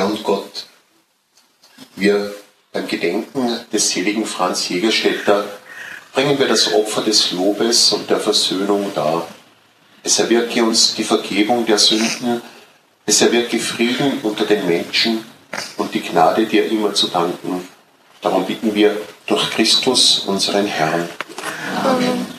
Herr und Gott, wir beim Gedenken des seligen Franz Jägerstätter bringen wir das Opfer des Lobes und der Versöhnung dar. Es erwirke uns die Vergebung der Sünden, es erwirke Frieden unter den Menschen und die Gnade dir immer zu danken. Darum bitten wir durch Christus, unseren Herrn. Amen.